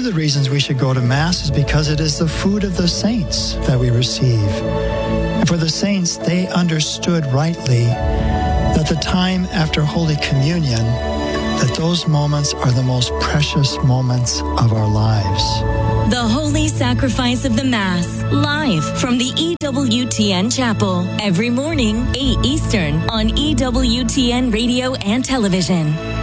the reasons we should go to Mass is because it is the food of the saints that we receive. And for the saints, they understood rightly that the time after Holy Communion, that those moments are the most precious moments of our lives. The Holy Sacrifice of the Mass, live from the EWTN Chapel, every morning, 8 Eastern, on EWTN Radio and Television.